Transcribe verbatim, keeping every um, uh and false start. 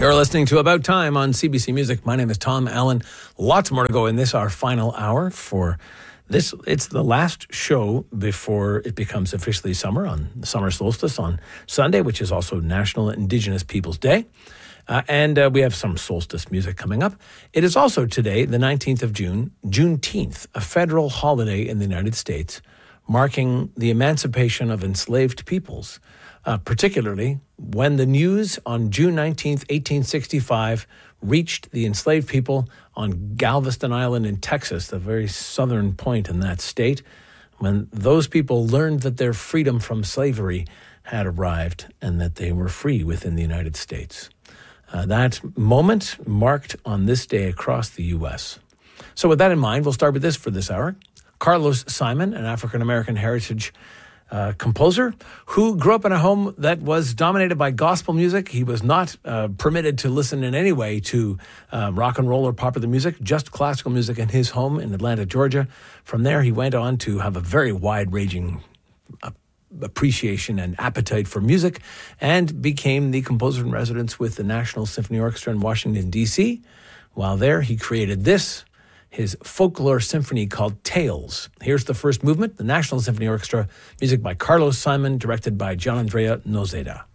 You're listening to About Time on C B C Music. My name is Tom Allen. Lots more to go in this, our final hour for this. It's the last show before it becomes officially summer on the summer solstice on Sunday, which is also National Indigenous Peoples Day. Uh, and uh, we have some solstice music coming up. It is also today, the nineteenth of June, Juneteenth, a federal holiday in the United States, marking the emancipation of enslaved peoples. Uh, particularly when the news on June nineteenth, eighteen sixty-five, reached the enslaved people on Galveston Island in Texas, the very southern point in that state, when those people learned that their freedom from slavery had arrived and that they were free within the United States. Uh, that moment marked on this day across the U S. So with that in mind, we'll start with this for this hour. Carlos Simon, an African-American heritage Uh, composer who grew up in a home that was dominated by gospel music. He was not uh, permitted to listen in any way to uh, rock and roll or popular music, just classical music in his home in Atlanta, Georgia. From there, he went on to have a very wide-ranging uh, appreciation and appetite for music and became the composer in residence with the National Symphony Orchestra in Washington, D C. While there, he created this, his folklore symphony called Tales. Here's the first movement, the National Symphony Orchestra, music by Carlos Simon, directed by Gianandrea Nozeda.